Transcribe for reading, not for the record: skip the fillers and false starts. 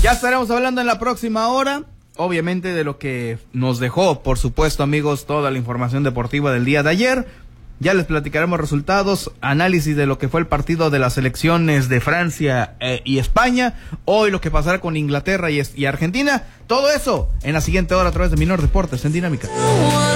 Ya estaremos hablando en la próxima hora, obviamente, de lo que nos dejó, por supuesto, amigos, toda la información deportiva del día de ayer. Ya les platicaremos resultados, análisis de lo que fue el partido de las selecciones de Francia y España, hoy lo que pasará con Inglaterra y Argentina, todo eso en la siguiente hora a través de Minor Deportes en Dinámica.